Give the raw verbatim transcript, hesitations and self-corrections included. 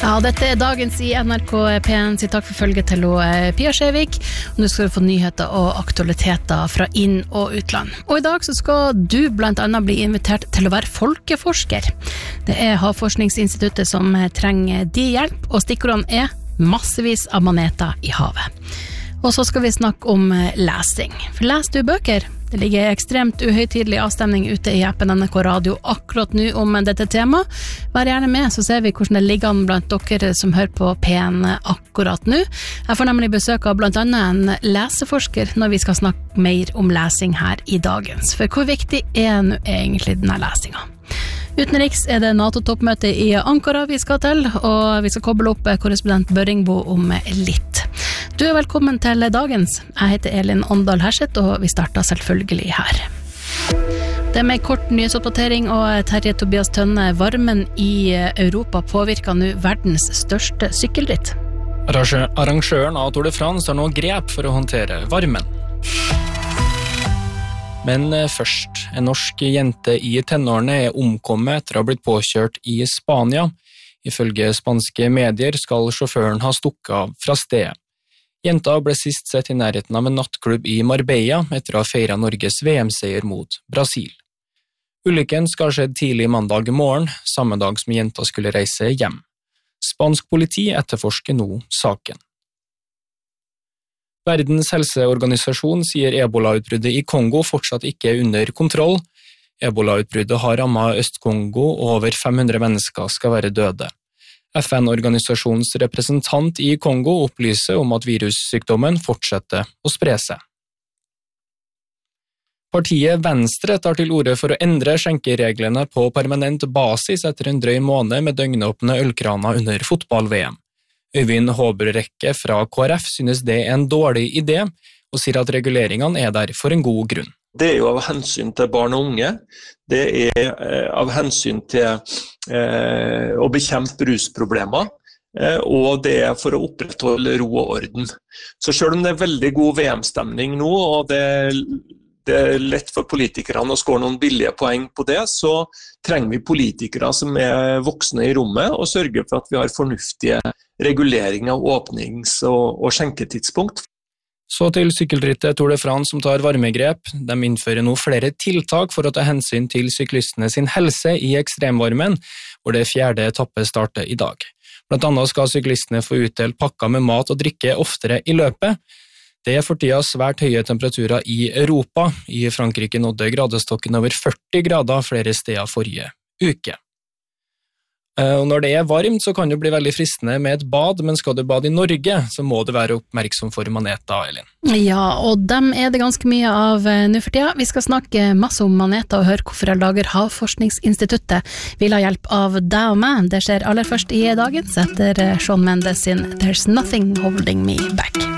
Ja, dette er dagens i N R K P en. Si takk for følget til Pia Skjevik. Nå skal du få nyheter og aktualiteter fra inn- og utland. Og i dag så skal du blant annet bli invitert til å være folkeforsker. Det er Havforskningsinstituttet som trenger din hjelp, og stikkordene er massevis av maneter i havet. Og så skal vi snakke om lesing. For leser du bøker? Det ligger ekstremt uhøytidelig avstemning ute i appen N R K Radio akkurat nå om dette temaet. Vær gjerne med, så ser vi hvordan det ligger an blant dere som hører på P en akkurat nå. Jeg får nemlig besøk av blant annet en leseforsker når vi skal snakke mer om lesing her i dagens. For hvor viktig er nå egentlig denne lesingen? Utenriks er det NATO-toppmøte i Ankara vi skal til, og vi skal koble opp korrespondent Børringbo om litt. Du er velkommen til dagens. Jeg heter Elin Åndal Herseth, og vi starter selvfølgelig her. Det med kort nyhetsoppdatering og Terje Tobias Tønne. Varmen i Europa påvirker nå verdens største sykkelritt. Arrangøren av Tour de France har nå grep for å håndtere varmen. Men først, en norsk jente i tenårene er omkommet etter å ha blitt påkjørt i Spania. Ifølge spanske medier skal sjåføren ha stukket av fra stedet. Jenta ble sist sett i nærheten av en nattklubb i Marbella etter å ha feiret Norges V M-seier mot Brasil. Ulykken skal ha skjedd tidlig mandag morgen, samme dag som jenta skulle reise hjem. Spansk politi etterforsker nå saken. Verdens helseorganisasjon sier ebola-utbruddet i Kongo fortsatt ikke er under kontroll. Ebola-utbruddet har rammet Øst-Kongo, og over fem hundre mennesker skal være døde. F N-organisasjonens representant i Kongo opplyser om at virussykdommen fortsetter å spre seg. Partiet Venstre tar til orde for å endre skjenkereglene på permanent basis etter en drøy måned med døgnåpne ølkraner under fotball-V M. Øyvind Håbrekke fra K R F synes det er en dårlig idé, og sier at reguleringene er der for en god grunn. Det er jo av hensyn til barn og unge, det er eh, av hensyn til eh, å bekjempe rusproblemer, eh, og det er for å opprettholde ro og orden. Så selv om det er veldig god V M-stemning nå, og det, det er lett for politikerne å skåre noen billige poeng på det, så trenger vi politikere som er voksne i rommet, og sørger for at vi har fornuftige reguleringer av åpnings- og, og skjenketidspunkt. Så til sykkelrittet Tour de France som tar varmegrep. De innfører nå flere tiltak for å ta hensyn til syklistene sin helse i ekstremvarmen, hvor det fjerde etappe starter i dag. Blant annet skal syklistene få utdelt pakker med mat og drikke oftere i løpet. Det er for tida svært høye temperaturer i Europa. I Frankrike nådde gradestokken over førti grader flere steder forrige uke. Og når det er varmt, så kan det bli veldig fristende med et bad, men skal du bade i Norge, så må du være oppmerksom for maneter, Elin. Ja, og dem er det ganske mye av nå for tida. Vi skal snakke masse om maneter og høre hvorfor jeg lager Havforskningsinstituttet vil ha hjelp av deg og meg. Det skjer aller først i dagens etter Shawn Mendes sin There's Nothing Holding Me Back.